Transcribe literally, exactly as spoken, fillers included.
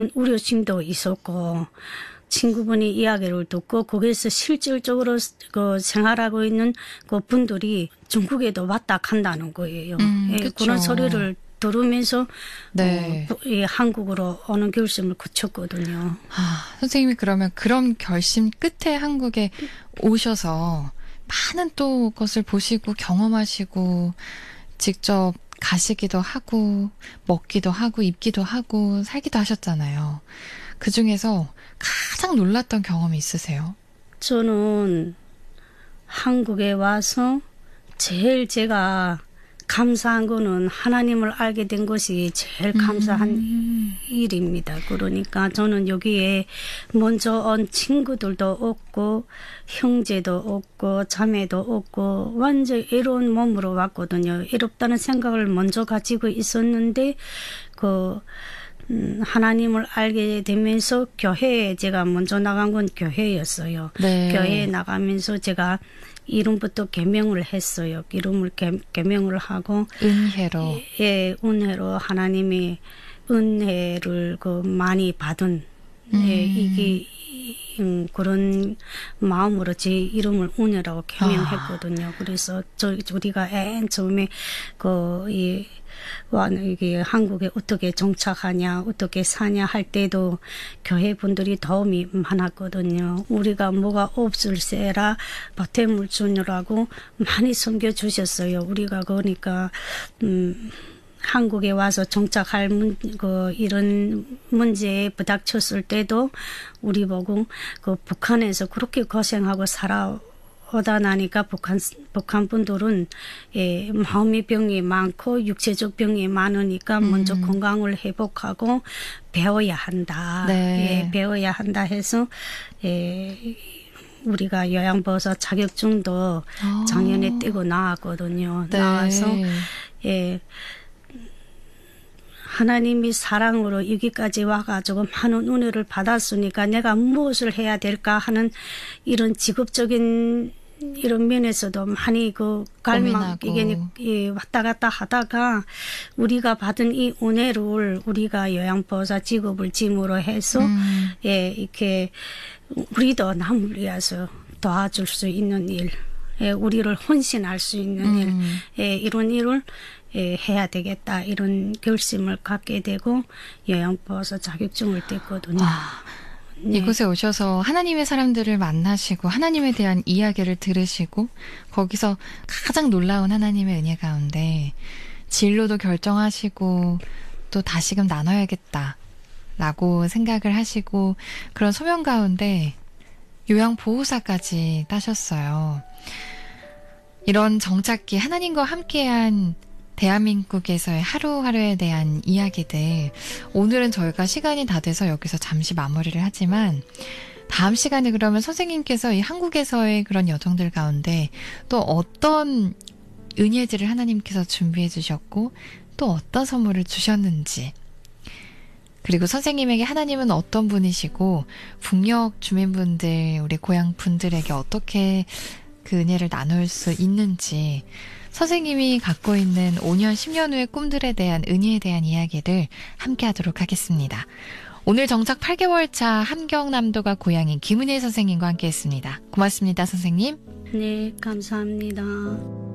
우려심도 있었고 친구분이 이야기를 듣고 거기에서 실질적으로 그 생활하고 있는 그 분들이 중국에도 왔다 간다는 거예요. 음, 예, 그런 소리를 들으면서 네. 어, 예, 한국으로 오는 결심을 그쳤거든요. 아, 선생님이 그러면 그런 결심 끝에 한국에 오셔서 많은 또 것을 보시고 경험하시고 직접 가시기도 하고 먹기도 하고 입기도 하고 살기도 하셨잖아요. 그중에서 가장 놀랐던 경험이 있으세요? 저는 한국에 와서 제일 제가 감사한 거는 하나님을 알게 된 것이 제일 감사한 음. 일입니다. 그러니까 저는 여기에 먼저 온 친구들도 없고 형제도 없고 자매도 없고 완전 외로운 몸으로 왔거든요. 외롭다는 생각을 먼저 가지고 있었는데 그 음, 하나님을 알게 되면서 교회에 제가 먼저 나간 건 교회였어요. 네. 교회에 나가면서 제가 이름부터 개명을 했어요. 이름을 개, 개명을 하고 은혜로. 예, 은혜로 하나님의 은혜를 그 많이 받은 음. 예, 이게 음, 그런 마음으로 제 이름을 은혜라고 개명했거든요. 아. 그래서 저 우리가 맨 처음에 그이 와, 이게 한국에 어떻게 정착하냐, 어떻게 사냐 할 때도 교회 분들이 도움이 많았거든요. 우리가 뭐가 없을세라 보탬을 주느라고 많이 섬겨주셨어요. 우리가 그러니까, 음, 한국에 와서 정착할 문, 그, 이런 문제에 부닥쳤을 때도 우리 보고 그 북한에서 그렇게 고생하고 살아 오다 나니까 북한, 북한 분들은, 예, 마음의 병이 많고 육체적 병이 많으니까 음. 먼저 건강을 회복하고 배워야 한다. 네. 예, 배워야 한다 해서, 예, 우리가 요양보호사 자격증도 아. 작년에 떼고 나왔거든요. 네. 나와서, 예, 하나님이 사랑으로 여기까지 와가지고 많은 은혜를 받았으니까 내가 무엇을 해야 될까 하는 이런 직업적인 이런 면에서도 많이 그 갈망 이게 예, 왔다 갔다 하다가 우리가 받은 이 은혜를 우리가 요양보호사 직업을 짐으로 해서 음. 예, 이렇게 우리도 남을 위해서 도와줄 수 있는 일, 예, 우리를 헌신할 수 있는 음. 일, 예, 이런 일을 예, 해야 되겠다 이런 결심을 갖게 되고 요양보호사 자격증을 뗐거든요. 아, 네. 이곳에 오셔서 하나님의 사람들을 만나시고 하나님에 대한 이야기를 들으시고 거기서 가장 놀라운 하나님의 은혜 가운데 진로도 결정하시고 또 다시금 나눠야겠다라고 생각을 하시고 그런 소명 가운데 요양보호사까지 따셨어요. 이런 정착기 하나님과 함께한 대한민국에서의 하루하루에 대한 이야기들 오늘은 저희가 시간이 다 돼서 여기서 잠시 마무리를 하지만 다음 시간에 그러면 선생님께서 이 한국에서의 그런 여정들 가운데 또 어떤 은혜들을 하나님께서 준비해 주셨고 또 어떤 선물을 주셨는지 그리고 선생님에게 하나님은 어떤 분이시고 북녘 주민분들 우리 고향 분들에게 어떻게 그 은혜를 나눌 수 있는지 선생님이 갖고 있는 오 년, 십 년 후의 꿈들에 대한 은혜에 대한 이야기를 함께 하도록 하겠습니다. 오늘 정착 팔 개월 차 함경남도가 고향인 김은혜 선생님과 함께 했습니다. 고맙습니다, 선생님. 네, 감사합니다.